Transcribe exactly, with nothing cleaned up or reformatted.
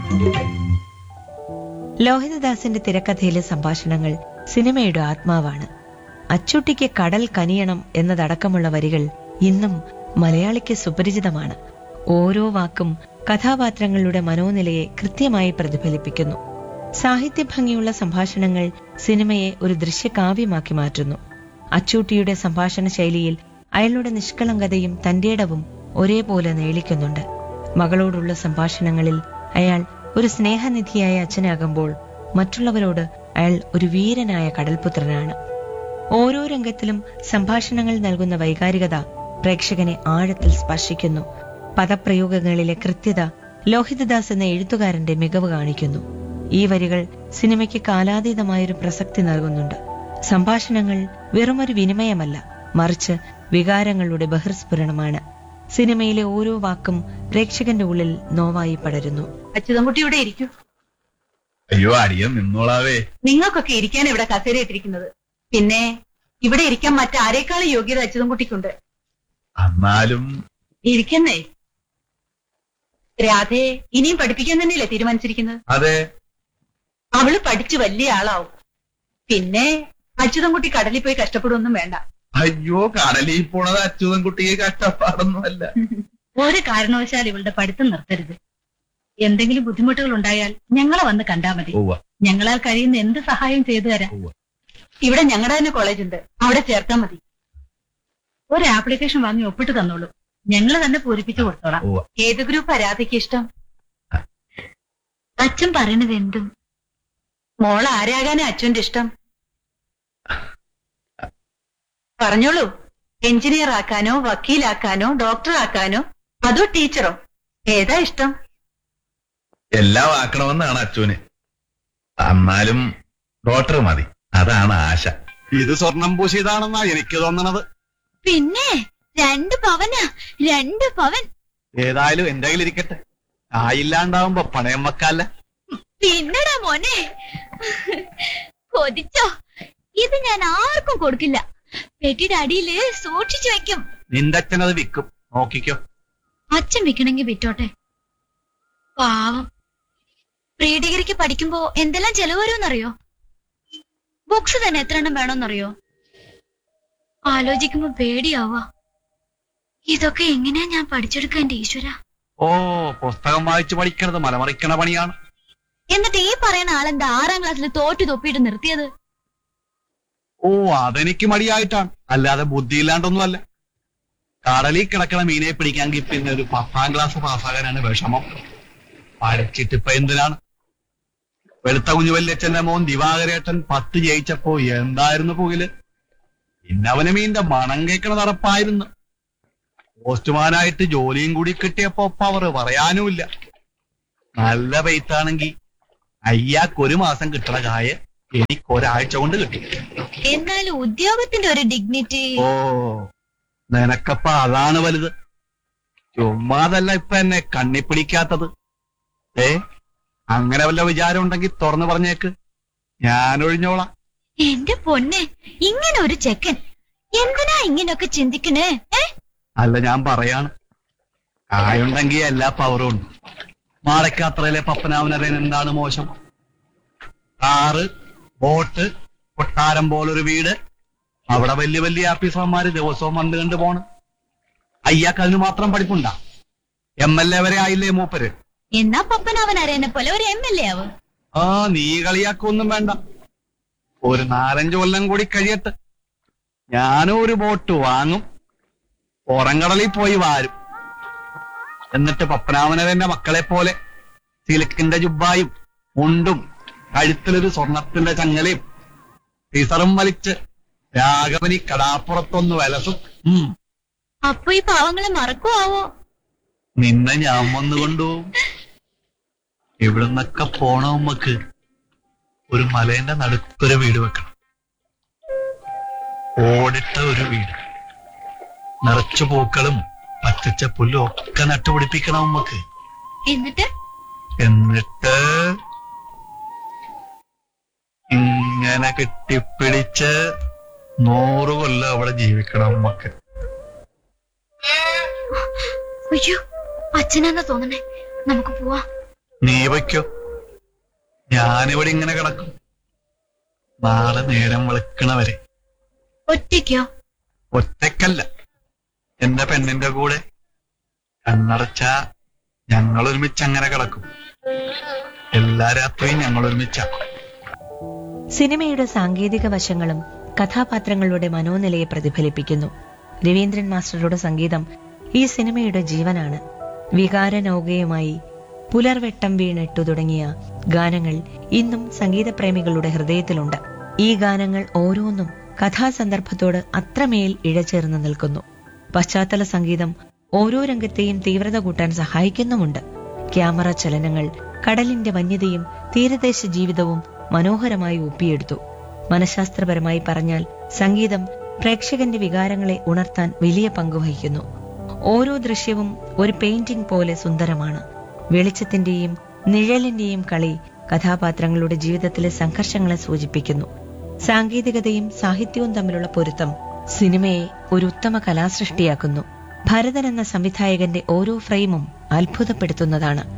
ലോഹിതദാസിന്റെ തിരക്കഥയിലെ സംഭാഷണങ്ങൾ സിനിമയുടെ ആത്മാവാണ്. അച്ചൂട്ടിക്ക് കടൽ കനിയണം എന്നതടക്കമുള്ള വരികൾ ഇന്നും മലയാളിക്ക് സുപരിചിതമാണ്. ഓരോ വാക്കും കഥാപാത്രങ്ങളുടെ മനോനിലയെ കൃത്യമായി പ്രതിഫലിപ്പിക്കുന്നു. സാഹിത്യഭംഗിയുള്ള സംഭാഷണങ്ങൾ സിനിമയെ ഒരു ദൃശ്യകാവ്യമാക്കി മാറ്റുന്നു. അച്ചൂട്ടിയുടെ സംഭാഷണ ശൈലിയിൽ അയാളുടെ നിഷ്കളങ്കതയും തന്റേടവും ഒരേപോലെ നേളിക്കുന്നുണ്ട്. മകളോടുള്ള സംഭാഷണങ്ങളിൽ അയാൾ ഒരു സ്നേഹനിധിയായ അച്ഛനാകുമ്പോൾ മറ്റുള്ളവരോട് അയാൾ ഒരു വീരനായ കടൽപുത്രനാണ്. ഓരോ രംഗത്തിലും സംഭാഷണങ്ങൾ നൽകുന്ന വൈകാരികത പ്രേക്ഷകനെ ആഴത്തിൽ സ്പർശിക്കുന്നു. പദപ്രയോഗങ്ങളിലെ കൃത്യത ലോഹിതദാസ് എന്ന എഴുത്തുകാരന്റെ മികവ് കാണിക്കുന്നു. ഈ വരികൾ സിനിമയ്ക്ക് കാലാതീതമായൊരു പ്രസക്തി നൽകുന്നുണ്ട്. സംഭാഷണങ്ങൾ വെറുമൊരു വിനിമയമല്ല, മറിച്ച് വികാരങ്ങളുടെ ബഹിർസ്ഫുരണമാണ്. സിനിമയിലെ ഓരോ വാക്കും പ്രേക്ഷകന്റെ ഉള്ളിൽ നോവായി പടരുന്നു. അച്യുതൻകുട്ടി ഇവിടെ ഇരിക്കൂ. അയ്യോ അടിയം നിന്നോളാവേ. നിങ്ങൾക്കൊക്കെ ഇരിക്കാൻ ഇവിടെ കസേര ഇട്ടിരിക്കുന്നത്. പിന്നെ ഇവിടെ ഇരിക്കാൻ മറ്റാരേക്കാളും യോഗ്യത അച്യുതൻകുട്ടിക്കുണ്ട്. എന്നാലും ഇരിക്കുന്നേ. രാധയെ ഇനിയും പഠിപ്പിക്കാൻ തന്നെയല്ലേ തീരുമാനിച്ചിരിക്കുന്നത്? അതെ. അവള് പഠിച്ചു വലിയ ആളാവും. പിന്നെ അച്യുതൻകുട്ടി കടലിൽ പോയി കഷ്ടപ്പെടുവൊന്നും വേണ്ട. അയ്യോ കടലിൽ പോണത് അച്യുതൻകുട്ടിയെ കഷ്ടപ്പാടൊന്നുമല്ല. ഒരു കാരണവശാൽ ഇവളുടെ പഠിത്തം നിർത്തരുത്. എന്തെങ്കിലും ബുദ്ധിമുട്ടുകൾ ഉണ്ടായാൽ ഞങ്ങളെ വന്ന് കണ്ടാ മതി. ഞങ്ങളാൽ കഴിയുന്ന എന്ത് സഹായം ചെയ്തു തരാം. ഇവിടെ ഞങ്ങളുടെ തന്നെ കോളേജ് ഉണ്ട്, അവിടെ ചേർത്താൽ മതി. ഒരു ആപ്ലിക്കേഷൻ വാങ്ങി ഒപ്പിട്ട് തന്നോളൂ, ഞങ്ങൾ തന്നെ പൂരിപ്പിച്ചു കൊടുത്തോളാം. ഏത് ഗ്രൂപ്പ് രാധയ്ക്ക് ഇഷ്ടം? അച്ഛൻ പറയണത് എന്തും. മോൾ ആരാകാനാ അച്ഛന്റെ ഇഷ്ടം? പറഞ്ഞോളൂ. എഞ്ചിനീയർ ആക്കാനോ വക്കീലാക്കാനോ ഡോക്ടർ ആക്കാനോ അതോ ടീച്ചറോ? ഏതാ ഇഷ്ടം? എല്ലാം ആക്കണമെന്നാണ് അച്ഛന്. എന്നാലും ഡോക്ടർ മതി, അതാണ് ആശ. ഇത് സ്വർണം പൂശിയതാണെന്നാ എനിക്ക് തോന്നണത്. പിന്നെ രണ്ട് പവനാ, രണ്ട് പവൻ. ഏതായാലും എന്റെ കയ്യിലിരിക്കട്ടെ. ആയില്ലാണ്ടാവുമ്പോ പണയം വെക്കാല്ല. പിന്നടാ മോനെ, കൊതിച്ചോ? ഇത് ഞാൻ ആർക്കും കൊടുക്കില്ല. പെട്ടിയുടെ അടിയില് സൂക്ഷിച്ചു വെക്കും. നിന്റെ അച്ഛനത് വിൽക്കും, നോക്കിക്കോ. അച്ഛൻ വിൽക്കണമെങ്കിൽ വിറ്റോട്ടെ. പാവം. പ്രീ ഡിഗ്രിക്ക് പഠിക്കുമ്പോ എന്തെല്ലാം ചെലവ് വരുമെന്നറിയോ? ബുക്സ് തന്നെ എത്ര എണ്ണം വേണമെന്നറിയോ? ആലോചിക്കുമ്പോ പേടിയാവാ. ഇതൊക്കെ എങ്ങനെയാ ഞാൻ പഠിച്ചെടുക്കുക എന്റെ ഈശ്വര? ഓ, പുസ്തകം വായിച്ചു പഠിക്കണത് മലമറിക്കണ പണിയാണ്. എന്നിട്ട് ഈ പറയുന്ന ആളെന്താ ആറാം ക്ലാസ്സിൽ തോറ്റു തൊപ്പിയിട്ട് നിർത്തിയത്? ഓ, അതെനിക്ക് മടിയായിട്ടാണ്, അല്ലാതെ ബുദ്ധിയില്ലാണ്ടൊന്നുമല്ല. കടലിൽ കിടക്കണ മീനെ പിടിക്കാമെങ്കിൽ പിന്നെ ഒരു പത്താം ക്ലാസ് പാസ്സാകാനാണ് വിഷമം. പഠിച്ചിട്ടിപ്പ എന്തിനാണ്? വെളുത്ത കുഞ്ഞു വല്യച്ഛന്റെ മോൻ ദിവാകരേട്ടൻ പത്ത് ജയിച്ചപ്പോ എന്തായിരുന്നു പുകില്? പിന്നെ അവന് മീന്റെ മണം കേൾക്കണ നടപ്പായിരുന്നു. പോസ്റ്റ്മാനായിട്ട് ജോലിയും കൂടി കിട്ടിയപ്പോ പവർ പറയാനുമില്ല. നല്ല പെയ്ത്താണെങ്കിൽ അയ്യാക്കൊരു മാസം കിട്ടണ കായ എനിക്ക് ഒരാഴ്ച കൊണ്ട് കിട്ടി. എന്നാലും ഉദ്യോഗത്തിന്റെ ഒരു ഡിഗ്നിറ്റി. ഓ, നിനക്കപ്പ അതാണ് വലുത്. ചുമ്മാതല്ല ഇപ്പൊ എന്നെ കണ്ണി പിടിക്കാത്തത്. ഏ, അങ്ങനെ വല്ല വിചാരം ഉണ്ടെങ്കിൽ തുറന്നു പറഞ്ഞേക്ക്, ഞാൻ ഒഴിഞ്ഞോളാം. എന്റെ പൊന്നെ, ഇങ്ങനെ ഒരു ചെക്കൻ എന്തിനാ ഇങ്ങനെയൊക്കെ ചിന്തിക്കണേ? അല്ല, ഞാൻ പറയാണ്, കായുണ്ടെങ്കിൽ എല്ലാ പവറും ഉണ്ട്. മാടക്കാത്രയിലെ പപ്പനാവനരൻ എന്താണ് മോശം? കാറ്, ബോട്ട്, കൊട്ടാരം പോലൊരു വീട്, അവിടെ വലിയ വലിയ ആഫീസർമാര് ദിവസവും വന്ന് കണ്ടു പോണ്. അയ്യാക്ക് അതിന് മാത്രം പഠിപ്പുണ്ടാ? എം എൽ എ വരെ ആയില്ലേ മൂപ്പര്? എന്നാ പപ്പനാവനരനെ പോലെ ഒരു എം എൽ എ ആവും. ആ, നീ കളിയാക്കൊന്നും വേണ്ട. ഒരു നാലഞ്ചു കൊല്ലം കൂടി കഴിയട്ടെ, ഞാനും ഒരു ബോട്ട് വാങ്ങും, പുറംകടലിൽ പോയി വാരും. എന്നിട്ട് പപ്പനാവനരന്റെ മക്കളെ പോലെ സിലിക്കിന്റെ ജുബായും മുണ്ടും കഴുത്തിലൊരു സ്വർണത്തിന്റെ ചങ്ങലയും ടീസറും വലിച്ച് രാഘവനി കടാപ്പുറത്തൊന്ന് വലസും. ഉം അപ്പൊ ഈ പാവങ്ങളെ മറക്കുവോ? നിന്നെ ഞാൻ വന്നുകൊണ്ടുപോകും. ഇവിടുന്നൊക്കെ പോണ ഉമ്മക്ക് ഒരു മലേന്റെ നടുക്കൊരു വീട് വെക്കണം. ഓടിട്ട ഒരു വീട്, നിറച്ചു പൂക്കളും പച്ചച്ച പുല്ലും ഒക്കെ നട്ടുപിടിപ്പിക്കണം ഉമ്മക്ക്. എന്നിട്ട് എന്നിട്ട് ഇങ്ങനെ കെട്ടിപ്പിടിച്ച് നൂറ് കൊല്ലം അവിടെ ജീവിക്കണം ഉമ്മക്ക്. അയ്യോ, അച്ഛനാന്നാ തോന്നണേ. നമുക്ക് പോവാ. നീ വയ്ക്കോ, ഞാനിവിടെ ഇങ്ങനെ കിടക്കും നാളെ നേരം വെളുക്കണവരെ. ഒറ്റയ്ക്കോ? ഒറ്റക്കല്ല, എന്റെ പെണ്ണിന്റെ കൂടെ. കണ്ണടച്ച ഞങ്ങൾ ഒരുമിച്ച് അങ്ങനെ കിടക്കും. എല്ലാ രാത്രിയും ഞങ്ങൾ ഒരുമിച്ച. സിനിമയുടെ സാങ്കേതിക വശങ്ങളും കഥാപാത്രങ്ങളുടെ മനോനിലയെ പ്രതിഫലിപ്പിക്കുന്നു. രവീന്ദ്രൻ മാസ്റ്ററുടെ സംഗീതം ഈ സിനിമയുടെ ജീവനാണ്. വികാരനൗകയുമായി പുലർവെട്ടം വീണെട്ടു തുടങ്ങിയ ഗാനങ്ങൾ ഇന്നും സംഗീതപ്രേമികളുടെ ഹൃദയത്തിലുണ്ട്. ഈ ഗാനങ്ങൾ ഓരോന്നും കഥാസന്ദർഭത്തോട് അത്രമേൽ ഇഴചേർന്ന് നിൽക്കുന്നു. പശ്ചാത്തല സംഗീതം ഓരോ രംഗത്തെയും തീവ്രത കൂട്ടാൻ സഹായിക്കുന്നുമുണ്ട്. ക്യാമറ ചലനങ്ങൾ കടലിന്റെ വന്യതയും തീരദേശ ജീവിതവും മനോഹരമായി ഒപ്പിയെടുത്തു. മനഃശാസ്ത്രപരമായി പറഞ്ഞാൽ സംഗീതം പ്രേക്ഷകന്റെ വികാരങ്ങളെ ഉണർത്താൻ വലിയ പങ്കുവഹിക്കുന്നു. ഓരോ ദൃശ്യവും ഒരു പെയിന്റിംഗ് പോലെ സുന്ദരമാണ്. വെളിച്ചത്തിന്റെയും നിഴലിന്റെയും കളി കഥാപാത്രങ്ങളുടെ ജീവിതത്തിലെ സംഘർഷങ്ങളെ സൂചിപ്പിക്കുന്നു. സാങ്കേതികതയും സാഹിത്യവും തമ്മിലുള്ള പൊരുത്തം സിനിമയെ ഒരു ഉത്തമ കലാസൃഷ്ടിയാക്കുന്നു. ഭരതൻ എന്ന സംവിധായകന്റെ ഓരോ ഫ്രെയിമും അത്ഭുതപ്പെടുത്തുന്നതാണ്.